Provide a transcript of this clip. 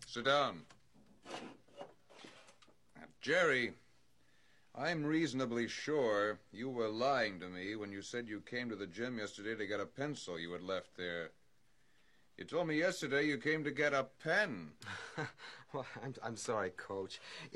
Sit down. Jerry, I'm reasonably sure you were lying to me when you said you came to the gym yesterday to get a pencil you had left there. You told me yesterday you came to get a pen. Well, I'm sorry, Coach.